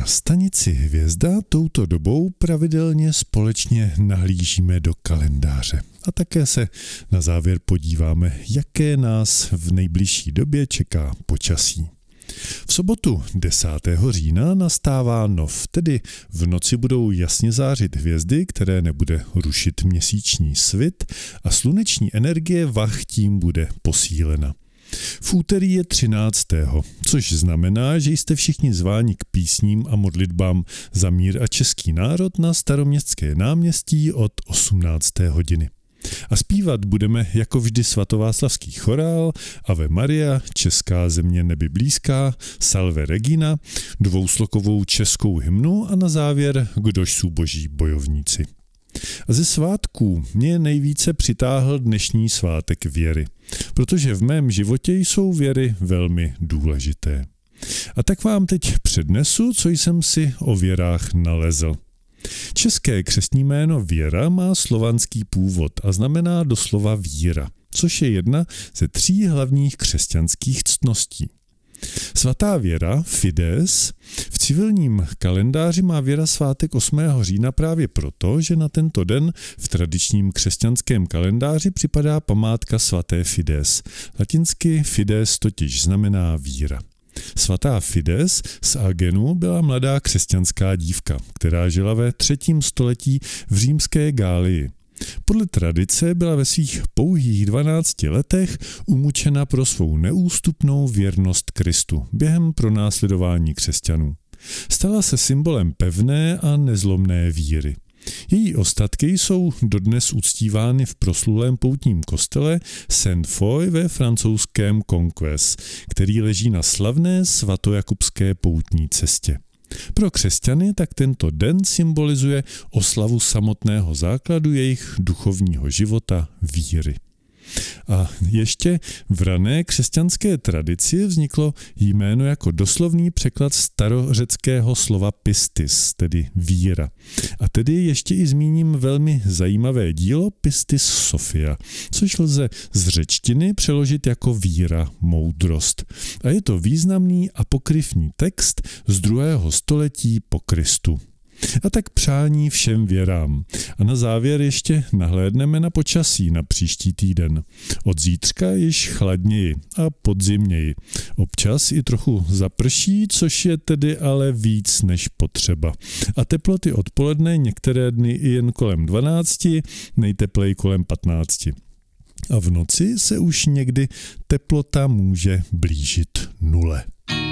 Na stanici Hvězda touto dobou pravidelně společně nahlížíme do kalendáře. A také se na závěr podíváme, jaké nás v nejbližší době čeká počasí. V sobotu 10. října nastává nov, tedy v noci budou jasně zářit hvězdy, které nebude rušit měsíční svit a sluneční energie vah tím bude posílena. V úterý je 13., což znamená, že jste všichni zváni k písním a modlitbám za mír a český národ na Staroměstské náměstí od 18. hodiny. A zpívat budeme jako vždy svatováclavský chorál, Ave Maria, Česká země nebi blízká, Salve Regina, dvouslokovou českou hymnu a na závěr Kdož jsou boží bojovníci. A ze svátků mě nejvíce přitáhl dnešní svátek věry, protože v mém životě jsou věry velmi důležité. A tak vám teď přednesu, co jsem si o věrách nalezl. České křestní jméno Věra má slovanský původ a znamená doslova víra, což je jedna ze 3 hlavních křesťanských ctností. Svatá Věra, Fides, v civilním kalendáři má Věra svátek 8. října právě proto, že na tento den v tradičním křesťanském kalendáři připadá památka svaté Fides. Latinsky Fides totiž znamená víra. Svatá Fides z Agenu byla mladá křesťanská dívka, která žila ve 3. století v římské Gálii. Podle tradice byla ve svých pouhých 12 letech umučena pro svou neústupnou věrnost Kristu během pronásledování křesťanů. Stala se symbolem pevné a nezlomné víry. Její ostatky jsou dodnes uctívány v proslulém poutním kostele Saint-Foy ve francouzském Conques, který leží na slavné svatojakubské poutní cestě. Pro křesťany tak tento den symbolizuje oslavu samotného základu jejich duchovního života víry. A ještě v rané křesťanské tradici vzniklo jméno jako doslovný překlad starořeckého slova pistis, tedy víra. A tedy ještě i zmíním velmi zajímavé dílo Pistis Sophia, což lze z řečtiny přeložit jako víra, moudrost. A je to významný apokryfní text z 2. století po Kristu. A tak přání všem věrám. A na závěr ještě nahlédneme na počasí na příští týden. Od zítřka již chladněji a podzimněji. Občas i trochu zaprší, což je tedy ale víc než potřeba. A teploty odpoledne některé dny i jen kolem 12, nejtepleji kolem 15. A v noci se už někdy teplota může blížit 0.